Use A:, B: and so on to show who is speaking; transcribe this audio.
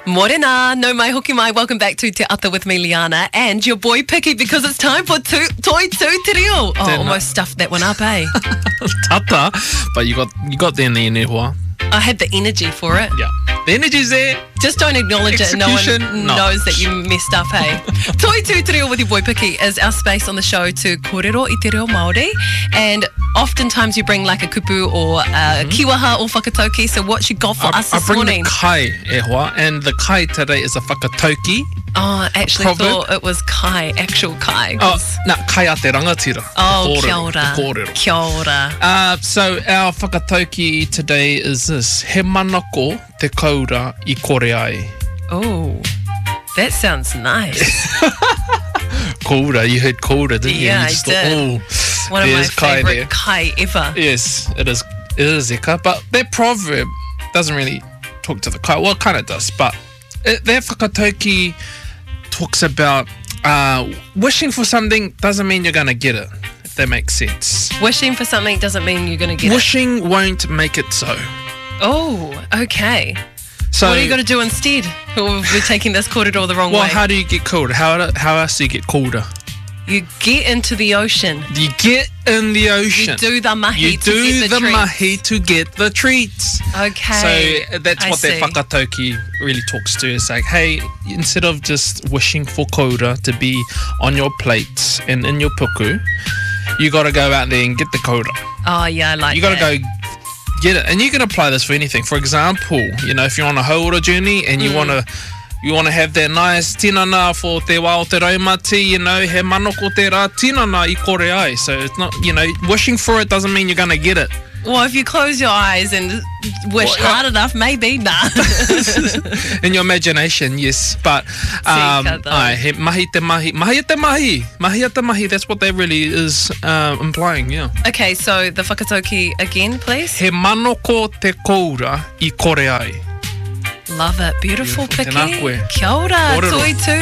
A: Morena, no mai hoki mai. Welcome back to Te Ata with me, Liana, and your boy Picky, because it's time for Toi Tu Te Reo. Oh, almost stuffed that one up, eh?
B: Tata, but you got there in the inihua.
A: I had the energy for it.
B: Yeah. The energy's there.
A: Just don't acknowledge it. No one knows that you messed up, hey? Toi Tu Te Reo with your boy Picky is our space on the show to kōrero I te reo Māori. And oftentimes you bring like a kupu or a kiwaha or whakatauki. So what you got for us this morning?
B: I bring the kai, e hoa, and the kai today is a whakatauki.
A: Oh, I actually thought it was kai, actual kai.
B: Oh, no, kai a te rangatira.
A: Oh, kia ora.
B: Kōrero.
A: Kia ora.
B: So our whakatauki today is this. He manako te kaura I kore ai.
A: Oh, that sounds nice.
B: Kaura, you heard kaura, didn't you?
A: Yeah,
B: I
A: did. One of my favourite kai ever.
B: Yes, it is eka, but that proverb doesn't really talk to the kai. Well, it kind of does, but that whakatauki talks about wishing for something doesn't mean you're going to get it, if that makes sense.
A: Wishing for something doesn't mean you're going to get
B: Wishing won't make it so.
A: Oh, okay.
B: So
A: what are you going to do instead? Or we're taking this kōrero the wrong way.
B: Well, how do you get kaura? How else do you get kaura?
A: You get into the ocean.
B: You get in the ocean.
A: You do the mahi
B: You
A: to
B: do
A: get the
B: the
A: treats.
B: mahi to get the treats.
A: Okay.
B: So that's what that whakatauki really talks to. It's like, hey, instead of just wishing for kaura to be on your plate and in your puku, you got to go out there and get the kaura.
A: Oh, yeah, I like
B: You got to go get it. And you can apply this for anything. For example, you know, if you're on a hauora journey and you want to have that nice tinana for te wā o te raumati, you know, he manoko te rā tinana I kore ai. So it's not, you know, wishing for it doesn't mean you're going to get it.
A: Well, if you close your eyes and wish hard enough, maybe, nah.
B: In your imagination, yes. But he mahi te mahi. Mahi te mahi. Mahi te mahi. That's what that really is implying, yeah.
A: Okay, so the whakatauki again, please.
B: He manoko te koura I kore ai.
A: Love it. Beautiful, Picky.
B: Tēnā koe.
A: Kia ora.
B: Kōrero.
A: Toi tu.